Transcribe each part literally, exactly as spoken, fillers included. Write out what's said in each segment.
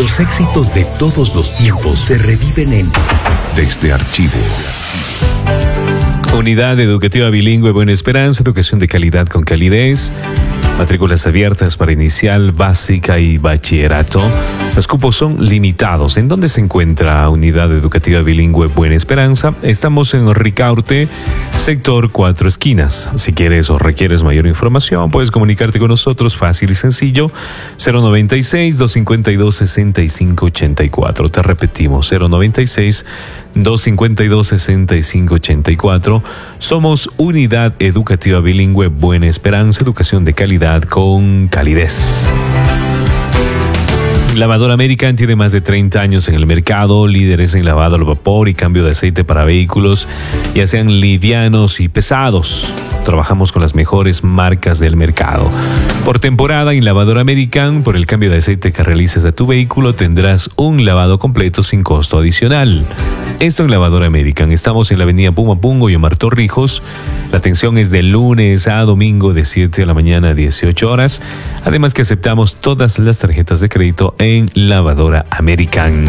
Los éxitos de todos los tiempos se reviven en Desde Archivo. Unidad Educativa Bilingüe Buena Esperanza, educación de calidad con calidez. Matrículas abiertas para inicial, básica y bachillerato. Los cupos son limitados. ¿En dónde se encuentra Unidad Educativa Bilingüe Buena Esperanza? Estamos en Ricaurte, sector Cuatro Esquinas. Si quieres o requieres mayor información, puedes comunicarte con nosotros fácil y sencillo. cero noventa y seis, doscientos cincuenta y dos, sesenta y cinco ochenta y cuatro. Te repetimos, cero noventa y seis, doscientos cincuenta y dos, sesenta y cinco ochenta y cuatro. Somos Unidad Educativa Bilingüe Buena Esperanza, educación de calidad con calidez. Lavadora American tiene más de treinta años en el mercado, líderes en lavado al vapor y cambio de aceite para vehículos, ya sean livianos y pesados. Trabajamos con las mejores marcas del mercado. Por temporada en Lavadora American, por el cambio de aceite que realices a tu vehículo, tendrás un lavado completo sin costo adicional. Esto en Lavadora American. Estamos en la avenida Pumapungo y Omar Torrijos. La atención es de lunes a domingo de siete de la mañana a dieciocho horas. Además que aceptamos todas las tarjetas de crédito en Lavadora American.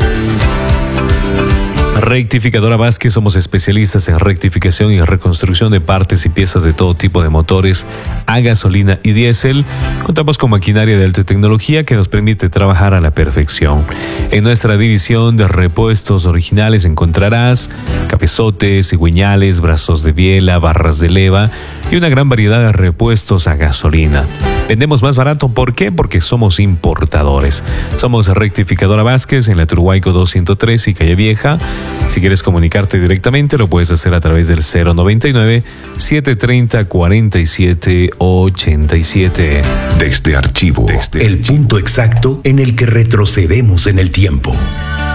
Rectificadora Vázquez, somos especialistas en rectificación y reconstrucción de partes y piezas de todo tipo de motores a gasolina y diésel. Contamos con maquinaria de alta tecnología que nos permite trabajar a la perfección. En nuestra división de repuestos originales encontrarás cabezotes, cigüeñales, brazos de biela, barras de leva y una gran variedad de repuestos a gasolina. Vendemos más barato, ¿por qué? Porque somos importadores. Somos Rectificadora Vázquez en la Turhuayco doscientos tres y Calle Vieja. Si quieres comunicarte directamente, lo puedes hacer a través del cero noventa y nueve, setecientos treinta, cuarenta y siete ochenta y siete. Desde Archivo, Desde el punto exacto en el que retrocedemos en el tiempo.